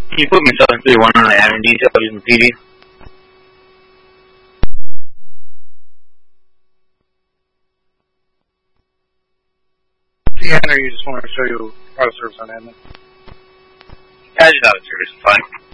Can you put me 731 on the admin detail using PD? Yeah, or you just want to show you auto service on admin? I just out of service, fine.